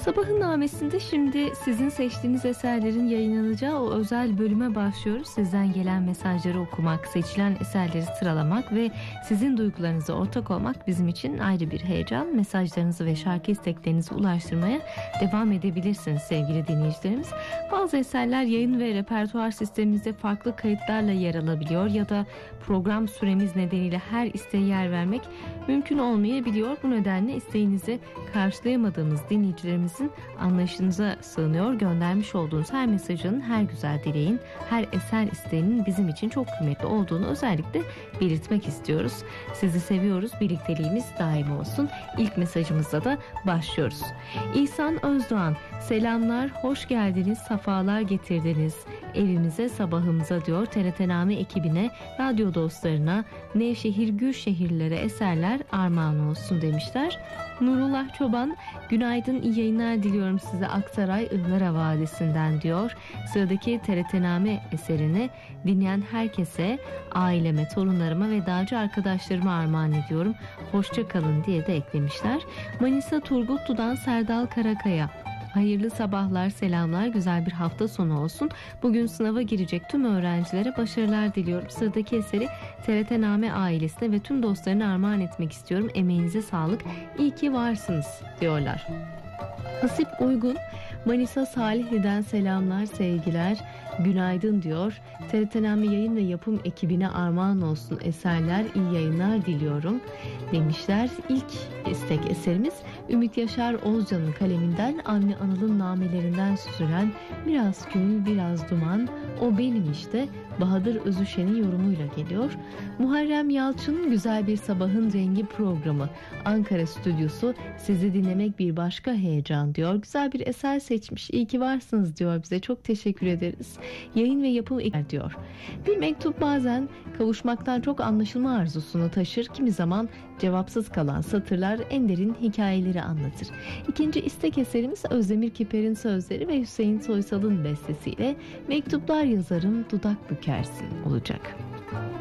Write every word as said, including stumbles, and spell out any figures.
Sabahın Namesi'nde şimdi sizin seçtiğiniz eserlerin yayınlanacağı o özel bölüme başlıyoruz. Sizden gelen mesajları okumak, seçilen eserleri sıralamak ve sizin duygularınıza ortak olmak bizim için ayrı bir heyecan. Mesajlarınızı ve şarkı isteklerinizi ulaştırmaya devam edebilirsiniz sevgili dinleyicilerimiz. Bazı eserler yayın ve repertuar sistemimizde farklı kayıtlarla yer alabiliyor ya da program süremiz nedeniyle her isteğe yer vermek mümkün olmayabiliyor. Bu nedenle isteğinizi karşılayamadığınız dinleyicilerimizin anlayışınıza sığınıyor. Göndermiş olduğunuz her mesajın, her güzel dileğin, her eser isteğinin bizim için çok kıymetli olduğunu özellikle belirtmek istiyoruz. Sizi seviyoruz, birlikteliğimiz daim olsun. İlk mesajımızla da başlıyoruz. İhsan Özdoğan, selamlar, hoş geldiniz, safalar getirdiniz evimize, sabahımıza diyor. T R T Name ekibine, radyo dostlarına, Nevşehir, Gülşehirlilere eserler armağan olsun demişler. Nurullah Çoban, günaydın, iyi yayınlar diliyorum size Aksaray Ihlara Vadisi'nden diyor. Sıradaki T R T Name eserini dinleyen herkese, aileme, torunlarıma ve dağcı arkadaşlarıma armağan ediyorum. Hoşça kalın diye de eklemişler. Manisa Turgutlu'dan Serdal Karakaya, hayırlı sabahlar, selamlar, güzel bir hafta sonu olsun. Bugün sınava girecek tüm öğrencilere başarılar diliyorum. Sıradaki eseri T R T Name ailesine ve tüm dostlarına armağan etmek istiyorum. Emeğinize sağlık, iyi ki varsınız diyorlar. Hasip Uygun, Manisa Salihli'den selamlar, sevgiler, günaydın diyor. T R T Name yayın ve yapım ekibine armağan olsun eserler, iyi yayınlar diliyorum demişler. İlk istek eserimiz Ümit Yaşar Ozcan'ın kaleminden, Avni Anıl'ın namelerinden süzülen Biraz Gül Biraz Duman, O Benim İşte, Bahadır Özüşen'in yorumuyla geliyor. Muharrem Yalçın, Güzel Bir Sabahın Rengi programı, Ankara stüdyosu, sizi dinlemek bir başka heyecan diyor. Güzel bir eser seçmiş, iyi ki varsınız diyor bize, çok teşekkür ederiz. Yayın ve yapım ekler diyor. Bir mektup bazen kavuşmaktan çok anlaşılma arzusunu taşır, kimi zaman cevapsız kalan satırlar en derin hikayeleri anlatır. İkinci istek eserimiz Özdemir Kiper'in sözleri ve Hüseyin Soysal'ın bestesiyle Mektuplar Yazarım Dudak Bükersin olacak.